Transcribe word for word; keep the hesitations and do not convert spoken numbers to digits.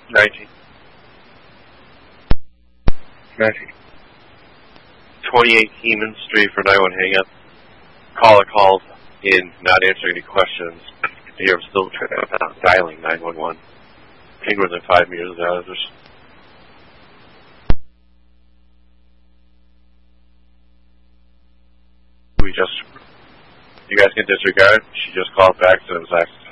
nineteen. nineteen. twenty-eight Heman Street for nine one hang up. Caller called in, not answering any questions. Here I'm still uh, dialing nine one one. Ping within five meters of the others. We just, you guys can disregard. She just called back, so it was accident.